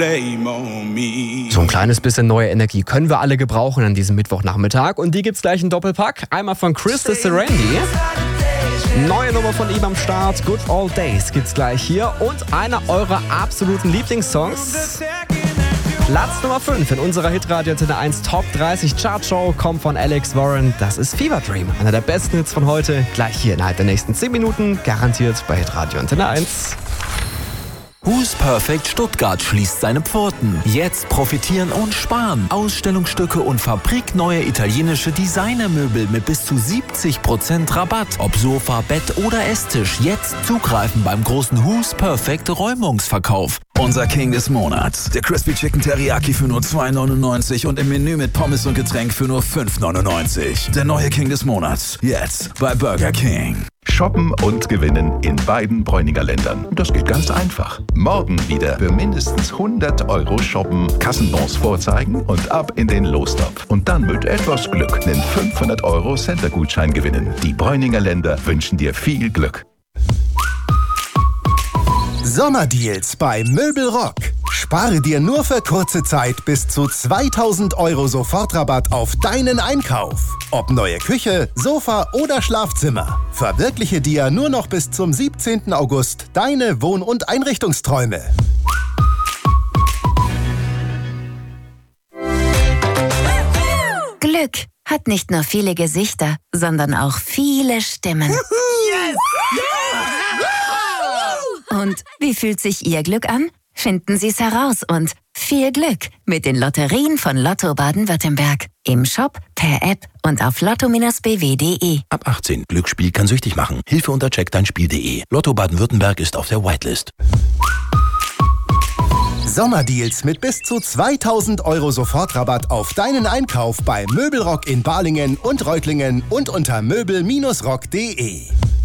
So ein kleines bisschen neue Energie können wir alle gebrauchen an diesem Mittwochnachmittag. Und die gibt's gleich in Doppelpack. Einmal von Chris de Serenity. Neue Nummer von ihm am Start. Good Old Days gibt's gleich hier. Und einer eurer absoluten Lieblingssongs. Platz Nummer 5 in unserer Hitradio Antenne 1 Top 30 Chartshow kommt von Alex Warren. Das ist Fever Dream. Einer der besten Hits von heute. Gleich hier innerhalb der nächsten 10 Minuten. Garantiert bei Hitradio Antenne 1. Who's Perfect Stuttgart schließt seine Pforten. Jetzt profitieren und sparen. Ausstellungsstücke und fabrikneue italienische Designermöbel mit bis zu 70% Rabatt. Ob Sofa, Bett oder Esstisch. Jetzt zugreifen beim großen Who's Perfect Räumungsverkauf. Unser King des Monats. Der Crispy Chicken Teriyaki für nur 2,99 und im Menü mit Pommes und Getränk für nur 5,99. Der neue King des Monats. Jetzt bei Burger King. Shoppen und gewinnen in beiden Bräuninger Ländern. Das geht ganz einfach. Morgen wieder für mindestens 100 € shoppen, Kassenbons vorzeigen und ab in den Lostopf. Und dann mit etwas Glück einen 500 € Center-Gutschein gewinnen. Die Bräuninger Länder wünschen dir viel Glück. Sommerdeals bei Möbelrock. Spare dir nur für kurze Zeit bis zu 2.000 € Sofortrabatt auf deinen Einkauf. Ob neue Küche, Sofa oder Schlafzimmer. Verwirkliche dir nur noch bis zum 17. August deine Wohn- und Einrichtungsträume. Glück hat nicht nur viele Gesichter, sondern auch viele Stimmen. Yes! Und wie fühlt sich Ihr Glück an? Finden Sie es heraus und viel Glück mit den Lotterien von Lotto Baden-Württemberg. Im Shop, per App und auf lotto-bw.de. Ab 18. Glücksspiel kann süchtig machen. Hilfe unter checkdeinspiel.de. Lotto Baden-Württemberg ist auf der Whitelist. Sommerdeals mit bis zu 2.000 € Sofortrabatt auf deinen Einkauf bei Möbelrock in Balingen und Reutlingen und unter möbel-rock.de.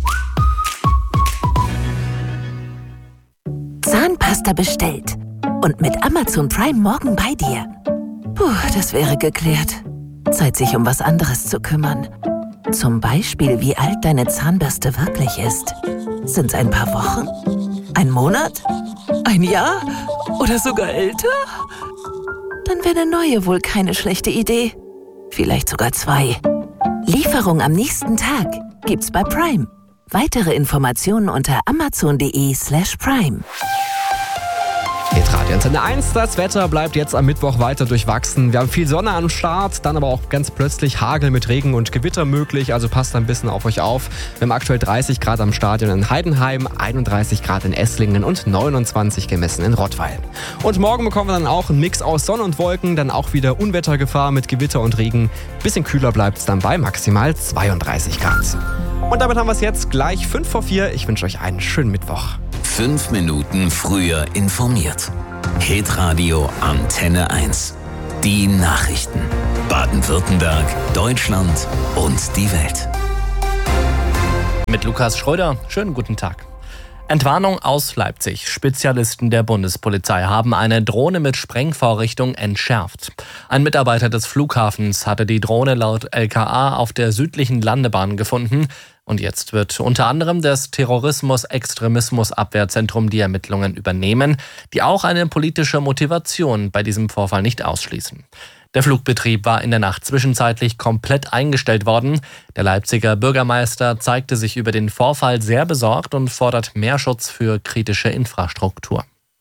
Zahnpasta bestellt. Und mit Amazon Prime morgen bei dir. Puh, das wäre geklärt. Zeit, sich um was anderes zu kümmern. Zum Beispiel, wie alt deine Zahnbürste wirklich ist. Sind's ein paar Wochen? Ein Monat? Ein Jahr? Oder sogar älter? Dann wäre eine neue wohl keine schlechte Idee. Vielleicht sogar 2. Lieferung am nächsten Tag gibt's bei Prime. Weitere Informationen unter amazon.de/prime. Hitradio Antenne 1, das Wetter bleibt jetzt am Mittwoch weiter durchwachsen. Wir haben viel Sonne am Start, dann aber auch ganz plötzlich Hagel mit Regen und Gewitter möglich, also passt ein bisschen auf euch auf. Wir haben aktuell 30 Grad am Stadion in Heidenheim, 31 Grad in Esslingen und 29 gemessen in Rottweil. Und morgen bekommen wir dann auch einen Mix aus Sonne und Wolken, dann auch wieder Unwettergefahr mit Gewitter und Regen. Bisschen kühler bleibt es dann bei maximal 32 Grad. Und damit haben wir es jetzt gleich 5:04. Ich wünsche euch einen schönen Mittwoch. 5 Minuten früher informiert. Hitradio Antenne 1. Die Nachrichten. Baden-Württemberg, Deutschland und die Welt. Mit Lukas Schröder. Schönen guten Tag. Entwarnung aus Leipzig. Spezialisten der Bundespolizei haben eine Drohne mit Sprengvorrichtung entschärft. Ein Mitarbeiter des Flughafens hatte die Drohne laut LKA auf der südlichen Landebahn gefunden. Und jetzt wird unter anderem das Terrorismus-Extremismus-Abwehrzentrum die Ermittlungen übernehmen, die auch eine politische Motivation bei diesem Vorfall nicht ausschließen. Der Flugbetrieb war in der Nacht zwischenzeitlich komplett eingestellt worden. Der Leipziger Bürgermeister zeigte sich über den Vorfall sehr besorgt und fordert mehr Schutz für kritische Infrastruktur.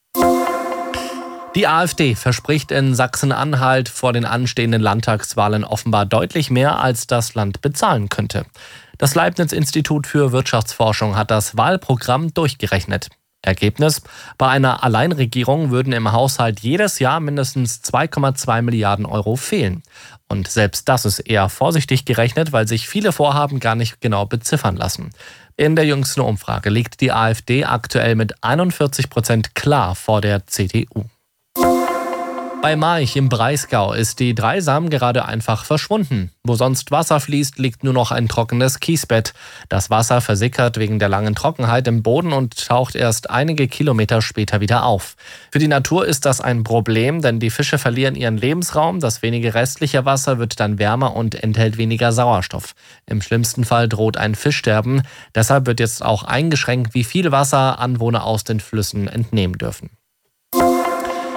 Die AfD verspricht in Sachsen-Anhalt vor den anstehenden Landtagswahlen offenbar deutlich mehr, als das Land bezahlen könnte. Das Leibniz-Institut für Wirtschaftsforschung hat das Wahlprogramm durchgerechnet. Ergebnis: Bei einer Alleinregierung würden im Haushalt jedes Jahr mindestens 2,2 Milliarden € fehlen. Und selbst das ist eher vorsichtig gerechnet, weil sich viele Vorhaben gar nicht genau beziffern lassen. In der jüngsten Umfrage liegt die AfD aktuell mit 41% klar vor der CDU. Bei March im Breisgau ist die Dreisam gerade einfach verschwunden. Wo sonst Wasser fließt, liegt nur noch ein trockenes Kiesbett. Das Wasser versickert wegen der langen Trockenheit im Boden und taucht erst einige Kilometer später wieder auf. Für die Natur ist das ein Problem, denn die Fische verlieren ihren Lebensraum. Das wenige restliche Wasser wird dann wärmer und enthält weniger Sauerstoff. Im schlimmsten Fall droht ein Fischsterben. Deshalb wird jetzt auch eingeschränkt, wie viel Wasser Anwohner aus den Flüssen entnehmen dürfen.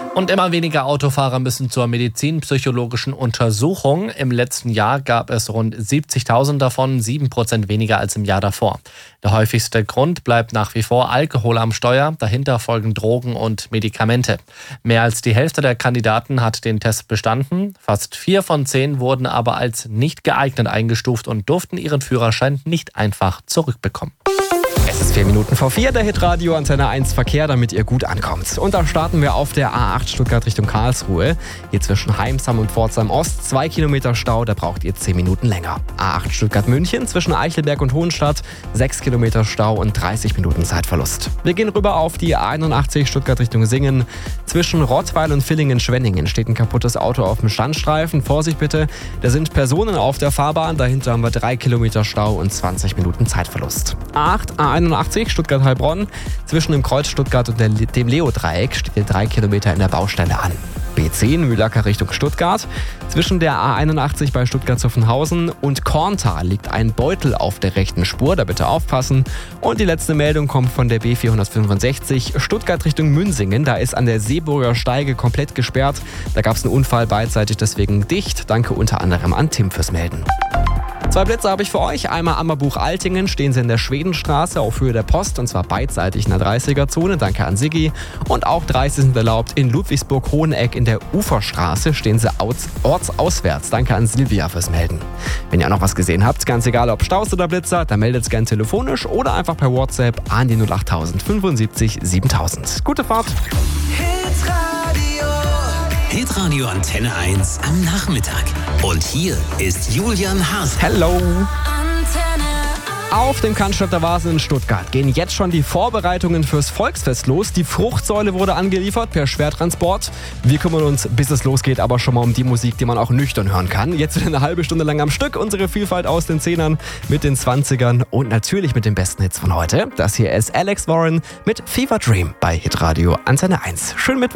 Und immer weniger Autofahrer müssen zur medizinpsychologischen Untersuchung. Im letzten Jahr gab es rund 70.000 davon, 7% weniger als im Jahr davor. Der häufigste Grund bleibt nach wie vor Alkohol am Steuer. Dahinter folgen Drogen und Medikamente. Mehr als die Hälfte der Kandidaten hat den Test bestanden. Fast 4 von 10 wurden aber als nicht geeignet eingestuft und durften ihren Führerschein nicht einfach zurückbekommen. Es ist 4 Minuten vor 4, der Hitradio Antenne 1 Verkehr, damit ihr gut ankommt. Und da starten wir auf der A8 Stuttgart Richtung Karlsruhe. Hier zwischen Heimsam und Pforzheim Ost 2 Kilometer Stau, da braucht ihr 10 Minuten länger. A8 Stuttgart München zwischen Eichelberg und Hohenstadt 6 Kilometer Stau und 30 Minuten Zeitverlust. Wir gehen rüber auf die A81 Stuttgart Richtung Singen. Zwischen Rottweil und Villingen-Schwenningen steht ein kaputtes Auto auf dem Standstreifen. Vorsicht bitte, da sind Personen auf der Fahrbahn. Dahinter haben wir 3 Kilometer Stau und 20 Minuten Zeitverlust. A81 Stuttgart-Heilbronn. Zwischen dem Kreuz Stuttgart und dem Leo-Dreieck steht ihr 3 Kilometer in der Baustelle an. B10 Mühlacker Richtung Stuttgart. Zwischen der A81 bei Stuttgart-Zuffenhausen und Korntal liegt ein Beutel auf der rechten Spur, da bitte aufpassen. Und die letzte Meldung kommt von der B465 Stuttgart Richtung Münsingen. Da ist an der Seeburger Steige komplett gesperrt. Da gab es einen Unfall, beidseitig deswegen dicht. Danke unter anderem an Tim fürs Melden. 2 Blitze habe ich für euch. Einmal Ammerbuch-Altingen, stehen sie in der Schwedenstraße auf Höhe der Post und zwar beidseitig in der 30er-Zone. Danke an Siggi. Und auch 30 sind erlaubt in Ludwigsburg-Hoheneck in der Uferstraße, stehen sie ortsauswärts. Danke an Silvia fürs Melden. Wenn ihr auch noch was gesehen habt, ganz egal ob Staus oder Blitzer, dann meldet es gerne telefonisch oder einfach per WhatsApp an die 08000 75 7000. Gute Fahrt! Hitradio Antenne 1 am Nachmittag. Und hier ist Julian Haas. Hello! Auf dem Cannstatter Vasen in Stuttgart gehen jetzt schon die Vorbereitungen fürs Volksfest los. Die Fruchtsäule wurde angeliefert per Schwertransport. Wir kümmern uns, bis es losgeht, aber schon mal um die Musik, die man auch nüchtern hören kann. Jetzt wieder eine halbe Stunde lang am Stück. Unsere Vielfalt aus den 10ern mit den 20ern und natürlich mit den besten Hits von heute. Das hier ist Alex Warren mit Fever Dream bei Hitradio Antenne 1. Schönen Mittwoch.